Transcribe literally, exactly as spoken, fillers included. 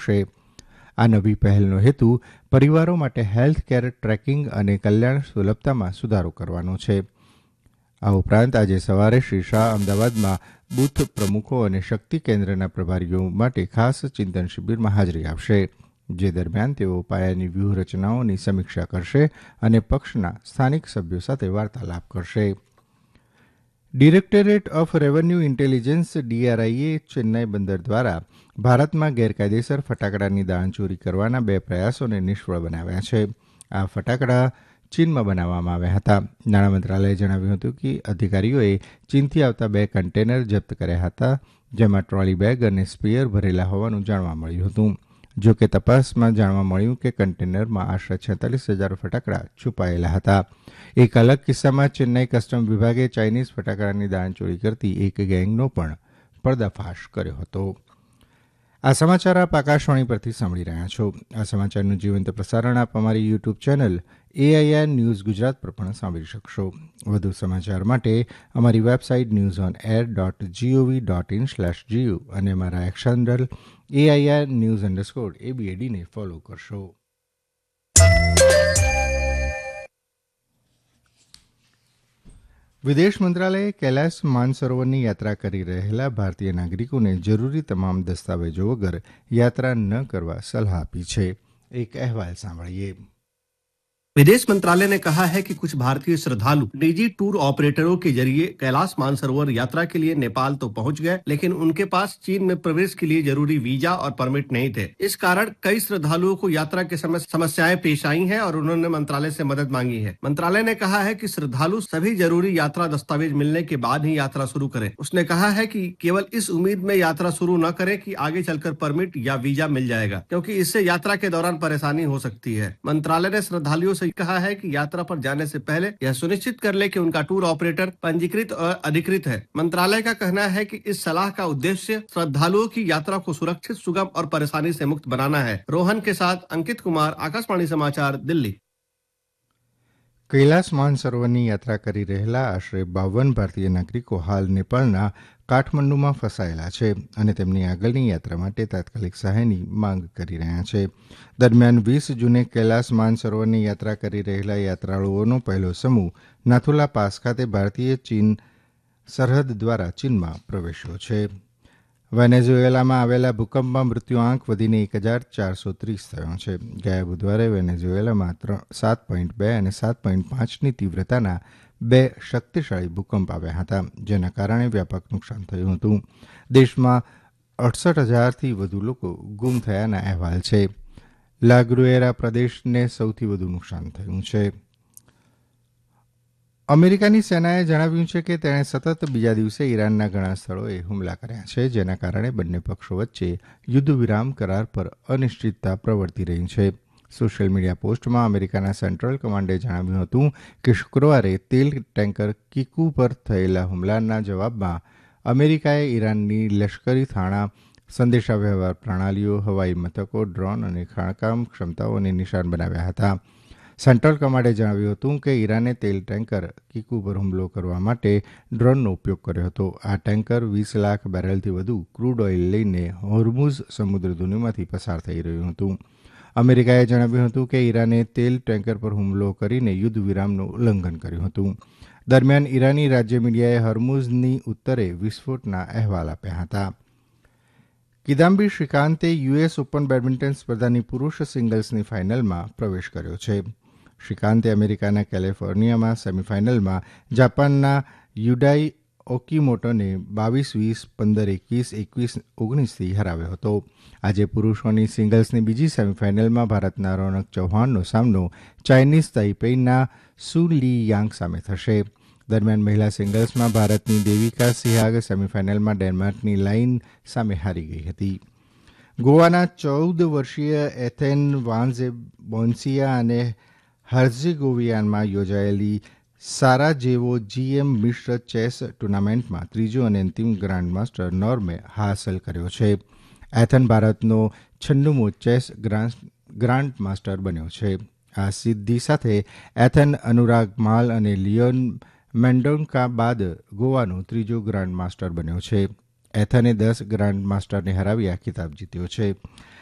આવશે. આ નવી પહેલનો હેતુ પરિવારો માટે હેલ્થ કેર ટ્રેકિંગ અને કલ્યાણ સુલભતામાં સુધારો કરવાનો છે. આ ઉપરાંત આજે સવારે શ્રી શાહ અમદાવાદમાં બૂથ પ્રમુખો અને શક્તિ કેન્દ્રના પ્રભારીઓ માટે ખાસ ચિંતન શિબિરમાં હાજરી આપશે, જે દરમિયાન તેઓ પાયાની વ્યૂહરચનાઓની સમીક્ષા કરશે અને પક્ષના સ્થાનિક સભ્યો સાથે વાર્તાલાપ કરશે. Directorate of revenue intelligence ડીઆરઆઈએ Chennai બંદર દ્વારા ભારતમાં ગેરકાયદેસર ફટાકડાની દાણચોરી કરવાના બે પ્રયાસોને નિષ્ફળ બનાવ્યા છે. આ ફટાકડા ચીનમાં બનાવવામાં આવ્યા હતા. નાણાં મંત્રાલયે જણાવ્યું હતું કે અધિકારીઓએ ચીનથી આવતા બે કન્ટેનર જપ્ત કર્યા હતા, જેમાં ટ્રોલી બેગ અને સ્પેયર ભરેલા હોવાનું જાણવા મળ્યું હતું. જો કે તપાસમાં જાણવા મળ્યું કે કન્ટેનરમાં આશરે છેતાલીસ હજાર ફટાકડા છુપાયેલા હતા. એક અલગ કિસ્સામાં ચેન્નાઈ કસ્ટમ વિભાગે ચાઇનીઝ ફટાકડાની દાણચોરી કરતી એક ગેંગનો પણ પર્દાફાશ કર્યો હતો. આ સમાચાર આપ આકાશવાણી પરથી સાંભળી રહ્યા છો. આ સમાચારનું જીવંત પ્રસારણ આપ અમારી YouTube channel AIR news Gujarat પર પણ સાંભળી શકશો. વધુ સમાચાર માટે અમારી website news on air dot GOV dot in slash GU અને અમારા x handle AIR news underscore એબીએડીને follow કરશો. વિદેશ મંત્રાલયે કૈલાસ માનસરોવરની યાત્રા કરી રહેલા ભારતીય નાગરિકોને જરૂરી તમામ દસ્તાવેજો વગર યાત્રા ન કરવા સલાહ આપી છે. એક અહેવાલ સાંભળીએ. विदेश मंत्रालय ने कहा है कि कुछ भारतीय श्रद्धालु निजी टूर ऑपरेटरों के जरिए कैलाश मानसरोवर यात्रा के लिए नेपाल तो पहुंच गए, लेकिन उनके पास चीन में प्रवेश के लिए जरूरी वीजा और परमिट नहीं थे. इस कारण कई श्रद्धालुओं को यात्रा के समय समस्याएं पेश आई हैं और उन्होंने मंत्रालय से मदद मांगी है. मंत्रालय ने कहा है कि श्रद्धालु सभी जरूरी यात्रा दस्तावेज मिलने के बाद ही यात्रा शुरू करें. उसने कहा है कि केवल इस उम्मीद में यात्रा शुरू न करें कि आगे चलकर परमिट या वीजा मिल जाएगा, क्योंकि इससे यात्रा के दौरान परेशानी हो सकती है. मंत्रालय ने श्रद्धालुओं से कहा है कि यात्रा पर जाने से पहले यह सुनिश्चित कर ले कि उनका टूर ऑपरेटर पंजीकृत और अधिकृत है. मंत्रालय का कहना है कि इस सलाह का उद्देश्य श्रद्धालुओं की यात्रा को सुरक्षित, सुगम और परेशानी से मुक्त बनाना है. रोहन के साथ अंकित कुमार, आकाशवाणी समाचार, दिल्ही. કૈલાસ માનસરોવરની યાત્રા કરી રહેલા આશરે બાવન ભારતીય નાગરિકો હાલ નેપાળના કાઠમંડુમાં ફસાયેલા છે અને તેમની આગળની યાત્રા માટે તાત્કાલિક સહાયની માંગ કરી રહ્યા છે. દરમિયાન વીસ જૂને કૈલાસ માનસરોવરની યાત્રા કરી રહેલા યાત્રાળુઓનો પહેલો સમૂહ નાથુલા પાસ ખાતે ભારતીય ચીન સરહદ દ્વારા ચીનમાં પ્રવેશ્યો છે. વેનેઝુએલામાં આવેલા ભૂકંપમાં મૃત્યુઆંક વધીને એક હજાર ચારસો ત્રીસ થયો છે. ગયા બુધવારે વેનેઝુએલામાં સાત પોઈન્ટ બે અને સાત પોઈન્ટ પાંચની તીવ્રતાના બે શક્તિશાળી ભૂકંપ આવ્યા હતા, જેના કારણે વ્યાપક નુકસાન થયું હતું. દેશમાં અડસઠ હજારથી વધુ લોકો ગુમ થયાના અહેવાલ છે. લાગ્રુએરા પ્રદેશને સૌથી વધુ નુકસાન થયું છે. અમેરિકાની સેનાએ જણાવ્યું છે કે તેણે સતત બીજા દિવસે ઈરાનના ઘણા સ્થળોએ હુમલા કર્યા છે, જેના કારણે બંને પક્ષો વચ્ચે યુદ્ધ વિરામ કરાર પર અનિશ્ચિતતા પ્રવર્તી રહી છે. સોશિયલ મીડિયા પોસ્ટમાં અમેરિકાના સેન્ટ્રલ કમાન્ડે જણાવ્યું હતું કે શુક્રવારે તેલ ટેન્કર કિકુ પર થયેલા હુમલાના જવાબમાં અમેરિકાએ ઈરાનની લશ્કરી થાણા, સંદેશાવ્યવહાર પ્રણાલીઓ, હવાઈ મથકો, ડ્રોન અને ખાણકામ ક્ષમતાઓને નિશાન બનાવ્યા હતા. સેન્ટ્રલ કમાન્ડે જણાવ્યું હતું કે ઈરાને તેલ ટેન્કર કિકુ પર હુમલો કરવા માટે ડ્રોનનો ઉપયોગ કર્યો હતો. આ ટેન્કર વીસ લાખ બેરલથી વધુ ક્રૂડ ઓઇલ લઈને હોર્મુઝ સમુદ્રધુનીમાંથી પસાર થઈ રહ્યું હતું. અમેરિકાએ જણાવ્યું હતું કે ઈરાને તેલ ટેન્કર પર હુમલો કરીને યુદ્ધ વિરામનું ઉલ્લંઘન કર્યું હતું. દરમિયાન ઈરાની રાજ્ય મીડિયાએ હોર્મુઝની ઉત્તરે વિસ્ફોટના અહેવાલ આપ્યા હતા. કિદામ્બી શ્રીકાંતે યુએસ ઓપન બેડમિન્ટન સ્પર્ધાની પુરૂષ સિંગલ્સની ફાઇનલમાં પ્રવેશ કર્યો છે. શ્રીકાંતે અમેરિકાના કેલિફોર્નિયામાં સેમીફાઇનલમાં જાપાનના યુડાઈ ઓકીમોટોને બાવીસ વીસ, પંદર એકવીસ, એકવીસ ઓગણીસથી હરાવ્યો હતો. આજે પુરૂષોની સિંગલ્સની બીજી સેમીફાઇનલમાં ભારતના રોનક ચૌહાણનો સામનો ચાઇનીઝ તાઇપેઈના સુ લી યાંગ સામે થશે. દરમિયાન મહિલા સિંગલ્સમાં ભારતની દેવિકા સિહાગ સેમીફાઇનલમાં ડેનમાર્કની લાઇન સામે હારી ગઈ હતી. ગોવાના ચૌદ વર્ષીય એથેન વાન્ઝે બોન્સિયા અને હર્ઝેગોવિયામાં યોજાયેલી સારાજેવો જીએમ મિશ્ર ચેસ ટુર્નામેન્ટમાં ત્રીજો અને અંતિમ ગ્રાન્ડ માસ્ટર નોર્મે હાંસલ કર્યો છે. એથેન ભારતનો છન્નુમો ચેસ ગ્રાન્ડ માસ્ટર બન્યો છે. આ સિદ્ધિ સાથે એથેન અનુરાગ માલ અને લિયોન મેન્ડોન્કા બાદ ગોવાનો ત્રીજો ગ્રાન્ડ માસ્ટર બન્યો છે. એથેને દસ ગ્રાન્ડ માસ્ટરને હરાવી આ ખિતાબ જીત્યો છે.